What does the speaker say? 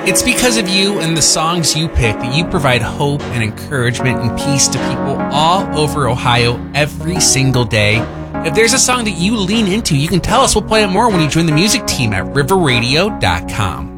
It's because of you and the songs you pick that you provide hope and encouragement and peace to people all over Ohio every single day. If there's a song that you lean into, you can tell us. We'll play it more when you join the music team at riverradio.com.